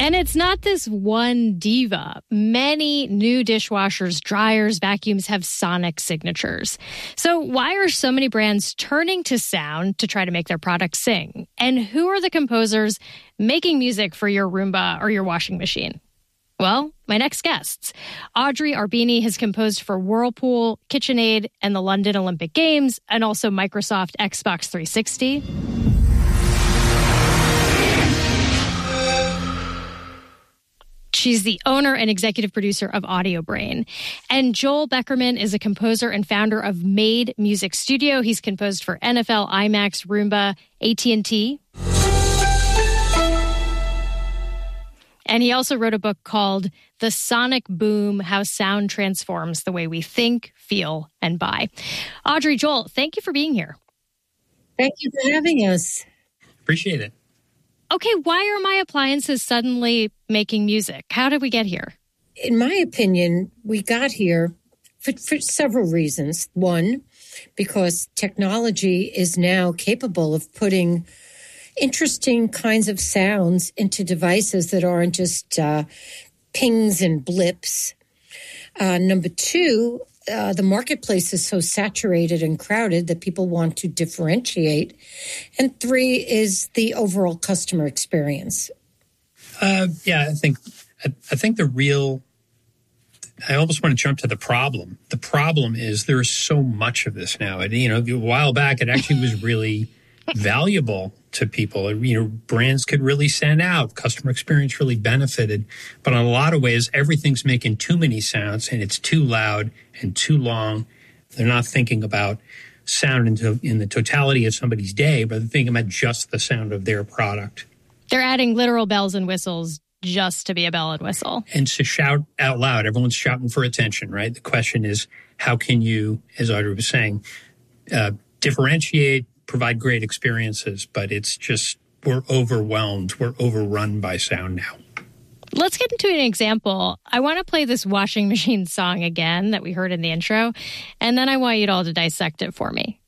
And it's not this one diva. Many new dishwashers, dryers, vacuums have sonic signatures. So why are so many brands turning to sound to try to make their products sing? And who are the composers making music for your Roomba or your washing machine? Well, my next guests. Audrey Arbini has composed for Whirlpool, KitchenAid, and the London Olympic Games, and also Microsoft Xbox 360. She's the owner and executive producer of Audio Brain. And Joel Beckerman is a composer and founder of Made Music Studio. He's composed for NFL, IMAX, Roomba, AT&T. And he also wrote a book called The Sonic Boom, How Sound Transforms the Way We Think, Feel, and Buy. Audrey, Joel, thank you for being here. Thank you for having us. Appreciate it. Okay, why are my appliances suddenly making music? How did we get here? In my opinion, we got here for several reasons. One, because technology is now capable of putting interesting kinds of sounds into devices that aren't just pings and blips. Number two, the marketplace is so saturated and crowded that people want to differentiate. And three is the overall customer experience. I think I almost want to jump to the problem. The problem is there is so much of this now. And, a while back, it actually was really valuable to people. Brands could really stand out. Customer experience really benefited. But in a lot of ways, everything's making too many sounds and it's too loud and too long. They're not thinking about sound in the totality of somebody's day, but they're thinking about just the sound of their product. They're adding literal bells and whistles just to be a bell and whistle. And to shout out loud. Everyone's shouting for attention, right? The question is, how can you, as Audrey was saying, differentiate, provide great experiences, but it's just, we're overwhelmed. We're overrun by sound now. Let's get into an example. I want to play this washing machine song again that we heard in the intro, and then I want you all to dissect it for me.